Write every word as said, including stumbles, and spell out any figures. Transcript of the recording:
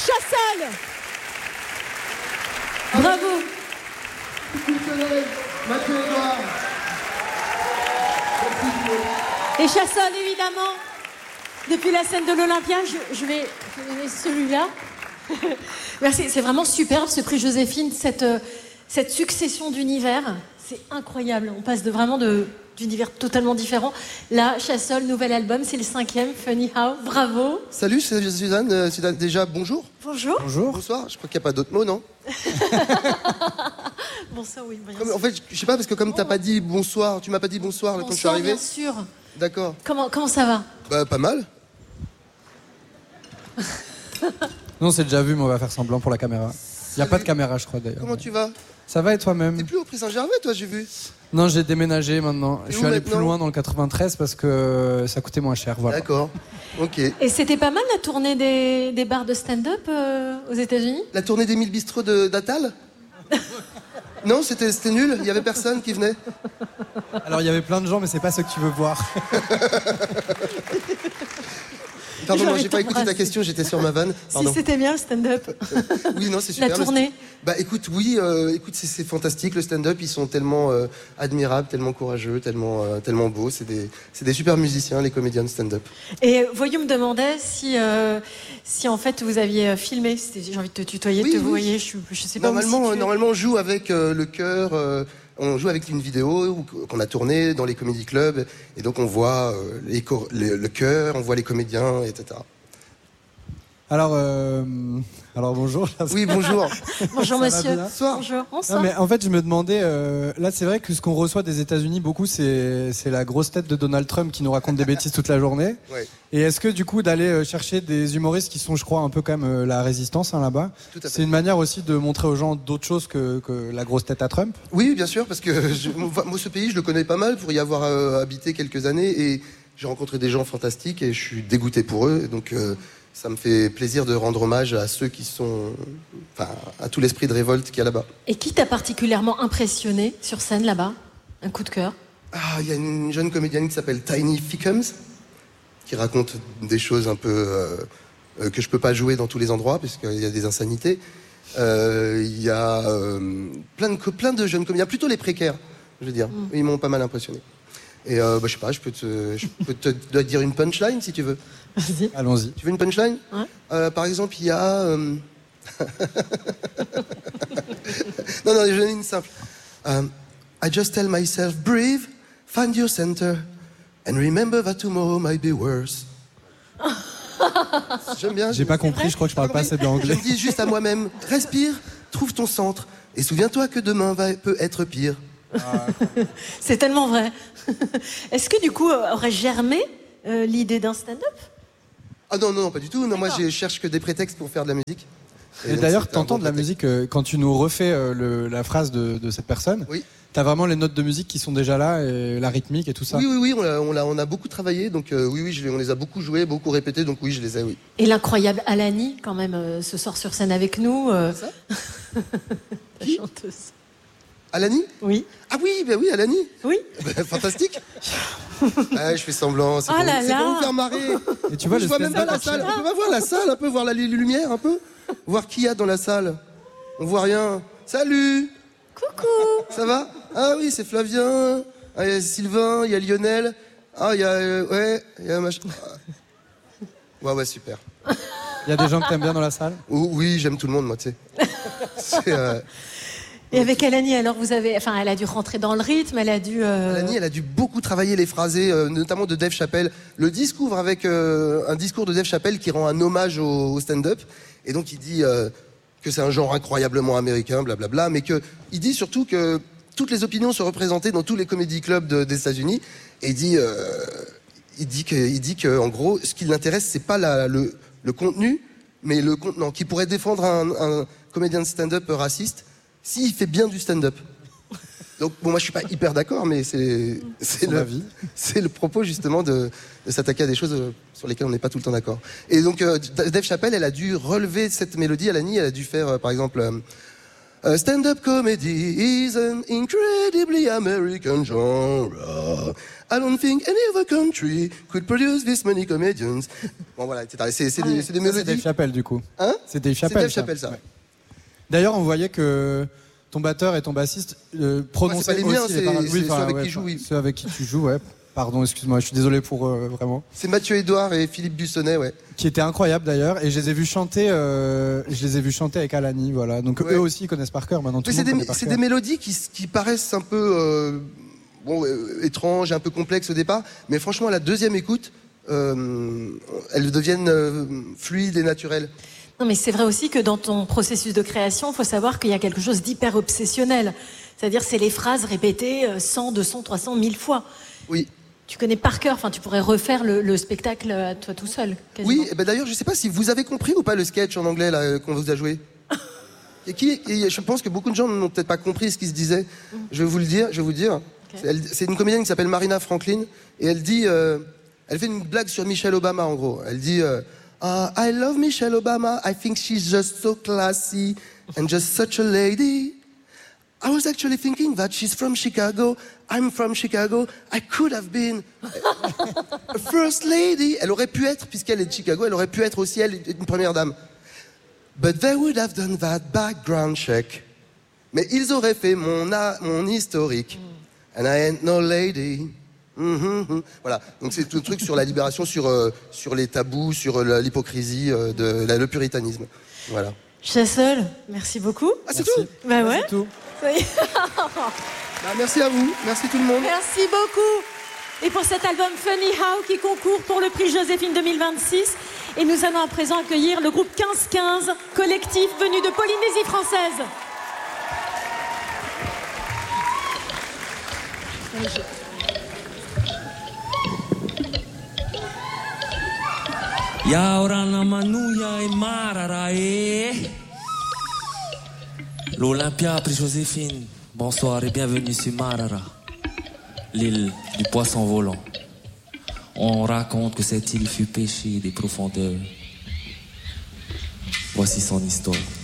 Chassol. Bravo. Mathieu Edouard. Et Chassol, évidemment, depuis la scène de l'Olympia, je, je vais je vais donner celui-là. Merci, c'est vraiment superbe ce prix Joséphine, cette, cette succession d'univers. C'est incroyable, on passe de, vraiment de, d'univers totalement différents. Là, Chassol, nouvel album, c'est le cinquième, Funny How, bravo. Salut, c'est Suzanne. Euh, Suzanne, déjà, bonjour. Bonjour. Bonjour. Bonsoir, je crois qu'il n'y a pas d'autres mots, non? Bonsoir, oui. Bien Comme, sûr. en fait, je sais pas, parce que comme t'as pas dit bonsoir, tu m'as pas dit bonsoir, là, quand je suis Bonsoir, arrivé. bien sûr. D'accord. Comment, comment ça va? Bah, pas mal. Nous, on s'est déjà vu, mais on va faire semblant pour la caméra. Il n'y a pas de caméra, je crois, d'ailleurs. Comment tu vas? Ça va et toi-même? T'es plus au Prix Saint-Gervais, toi, j'ai vu. Non, j'ai déménagé maintenant. Et Je où suis allé maintenant plus loin dans le quatre-vingt-treize parce que ça coûtait moins cher. Voilà. D'accord. Ok. Et c'était pas mal la tournée des, des bars de stand-up euh, aux États-Unis? La tournée des mille bistrots de, d'Atal? Non, c'était, c'était nul, il y avait personne qui venait. Alors, il y avait plein de gens, mais c'est pas ce que tu veux voir. Pardon, moi, J'avais j'ai pas écouté ta t'embrasser. question, j'étais sur ma vanne. Pardon. Si c'était bien le stand-up. Oui, non, c'est super. La le tournée. st- Bah écoute, oui, euh, écoute, c'est, c'est fantastique. Le stand-up, ils sont tellement euh, admirables, tellement courageux, tellement, euh, tellement beaux. C'est des, c'est des super musiciens, les comédiens de stand-up. Et Voyou me demandait si, euh, si en fait vous aviez filmé. C'était- J'ai envie de te tutoyer, Oui, de te oui. voyer. Je, je sais pas où me Normalement, euh, situer. normalement, on joue avec euh, le chœur. euh, on joue avec une vidéo où- qu'on a tournée dans les comédie clubs, et donc on voit euh, les chor- les- le chœur, on voit les comédiens, et cetera. Alors, euh, alors bonjour. Oui, bonjour. Bonjour Ça va monsieur. bien Bonsoir. Bonjour. Non, Bonsoir. mais en fait, je me demandais, euh, là, c'est vrai que ce qu'on reçoit des États-Unis beaucoup, c'est, c'est la grosse tête de Donald Trump qui nous raconte des bêtises toute la journée. Ouais, Et est-ce que du coup, d'aller euh, chercher des humoristes qui sont, je crois, un peu quand même euh, la résistance hein, là-bas, tout à fait. c'est une manière aussi de montrer aux gens d'autres choses que, que la grosse tête à Trump? Oui, bien sûr, parce que je- moi, ce pays, je le connais pas mal pour y avoir euh, habité quelques années, et j'ai rencontré des gens fantastiques, et je suis dégoûté pour eux. Et donc, euh, ça me fait plaisir de rendre hommage à ceux qui sont, enfin, à tout l'esprit de révolte qu'il y a là-bas. Et qui t'a particulièrement impressionné sur scène là-bas? Un coup de cœur? Ah, il y a une jeune comédienne qui s'appelle Tiny Fickums, qui raconte des choses un peu euh, euh, que je peux pas jouer dans tous les endroits parce qu'il y a des insanités. Euh, Il y a euh, plein de co- plein de jeunes comédiens, plutôt les précaires, je veux dire. Ils m'ont pas mal impressionné. Et euh, bah, je sais pas, je peux te, je peux te, te dire une punchline si tu veux. Vas-y. Allons-y. Tu veux une punchline? Ouais. Euh, Par exemple, il y a. euh, non, non, j'en ai une simple. Um, I just tell myself, breathe, find your center, and remember that tomorrow might be worse. J'aime bien. J'ai pas compris, je crois que je parle pas assez bien Je anglais. me dis juste à moi-même, respire, trouve ton centre, et souviens-toi que demain va, peut être pire. C'est tellement vrai. Est-ce que du coup euh, aurait germé euh, l'idée d'un stand-up? Ah non, non, non, pas du tout. Non, moi, D'accord. je cherche que des prétextes pour faire de la musique. Et donc, d'ailleurs, c'était un t'entends bon de la prétexte. musique euh, quand tu nous refais euh, le- la phrase de, de cette personne. Oui. T'as vraiment les notes de musique qui sont déjà là, et la rythmique et tout ça. Oui, oui, oui, on a, on a, on a beaucoup travaillé, donc euh, oui, oui, je les- on les a beaucoup joués, beaucoup répétés, donc oui, je les ai, oui. Et l'incroyable Alani, quand même, euh, se sort sur scène avec nous. euh, Ça la chanteuse. Alani? Oui. Ah oui, ben oui, Alani. Oui. Ben, fantastique. Ah, je fais semblant, c'est Oh pour, là c'est là. pour vous faire marrer. Et tu vois, je le vois même pas stand-up, la salle. On peut pas voir la salle, un peu, voir la lu- lumière, un peu. Voir qui y a dans la salle. On voit rien. Salut. Coucou. Ça va? Ah oui, c'est Flavien. Ah, il y a Sylvain, il y a Lionel. Ah, il y a, euh, ouais, il y a machin. Ah. Ouais, ouais, super. Il y a des gens que t'aimes bien dans la salle? Oh, oui, j'aime tout le monde, moi, tu sais. C'est, euh, Et avec Alani, alors vous avez, enfin, elle a dû rentrer dans le rythme, elle a dû. euh, Alani, elle a dû beaucoup travailler les phrasés, euh, notamment de Dave Chappelle. Le disque ouvre avec euh, un discours de Dave Chappelle qui rend un hommage au, au stand-up. Et donc, il dit euh, que c'est un genre incroyablement américain, blablabla, mais que il dit surtout que toutes les opinions sont représentées dans tous les comédie clubs de- des États-Unis. Et il dit, euh, il dit que, il dit que, en gros, ce qui l'intéresse, c'est pas la- le, le contenu, mais le contenant. Qui pourrait défendre un, un comédien de stand-up raciste s'il fait bien du stand-up. Donc, bon, moi, je suis pas hyper d'accord, mais c'est, c'est Son le, avis. c'est le propos, justement, de, de s'attaquer à des choses euh, sur lesquelles on n'est pas tout le temps d'accord. Et donc, euh, Dave Chappelle, elle a dû relever cette mélodie, Alani, elle a dû faire, euh, par exemple, euh, Uh, stand-up comedy is an incredibly American genre. I don't think any other country could produce this many comedians. Bon voilà, et cetera. C'est, c'est, ah, des, c'est des ça, mélodies. C'est Dave Chappelle du coup. Hein? C'est Dave Chappelle. C'est Dave Chappelle ça. ça. Ouais. D'ailleurs, on voyait que ton batteur et ton bassiste euh, prononçaient ouais, c'est pas les miens, aussi c'est, les paroles. c'est oui, ceux enfin, avec ouais, qui joue, oui. Ceux avec qui tu joues, ouais. Pardon, excuse-moi, je suis désolé pour euh, vraiment. C'est Mathieu Edouard et Philippe Bussonnet, ouais. Qui étaient incroyables d'ailleurs, et je les ai vus chanter. Euh, je les ai vus chanter avec Alani, voilà. Donc ouais. Eux aussi ils connaissent par cœur maintenant. Tout Mais le monde c'est, des, c'est des mélodies qui, qui paraissent un peu euh, bon, euh, étranges, un peu complexes au départ, mais franchement à la deuxième écoute, euh, elles deviennent euh, fluides et naturelles. Non, mais c'est vrai aussi que dans ton processus de création, il faut savoir qu'il y a quelque chose d'hyper obsessionnel. C'est-à-dire, c'est les phrases répétées cent, deux cents, trois cents, mille fois. Oui. Tu connais par cœur, enfin, tu pourrais refaire le, le spectacle à toi tout seul. Quasiment. Oui, et ben d'ailleurs, je ne sais pas si vous avez compris ou pas le sketch en anglais là, qu'on vous a joué. Et qui, et je pense que beaucoup de gens n'ont peut-être pas compris ce qui se disait. Mm. Je vais vous le dire, je vais vous dire. Okay. Elle, c'est une comédienne qui s'appelle Marina Franklin, et elle dit, euh, elle fait une blague sur Michelle Obama en gros. Elle dit, euh, uh, I love Michelle Obama. I think she's just so classy and just such a lady. I was actually thinking that she's from Chicago. I'm from Chicago. I could have been a first lady. Elle aurait pu être, puisqu'elle est de Chicago, elle aurait pu être aussi elle une première dame. But they would have done that background check. Mais ils auraient fait mon, a, mon historique. And I ain't no lady. Mm-hmm. Voilà. Donc c'est tout un truc sur la libération, sur, euh, sur les tabous, sur euh, l'hypocrisie, euh, de, la, le puritanisme. Voilà. Chassol, merci beaucoup. Ah, c'est merci. tout? Bah ouais. C'est tout. Bah, merci à vous, merci tout le monde. Merci beaucoup. Et pour cet album Funny How qui concourt pour le prix Joséphine deux mille vingt-six. Et nous allons à présent accueillir le groupe quinze quinze, collectif venu de Polynésie française. Yaorana Manouya et Mararae. L'Olympia, prix Joséphine. Bonsoir et bienvenue sur Marara, l'île du poisson volant. On raconte que cette île fut pêchée des profondeurs. Voici son histoire.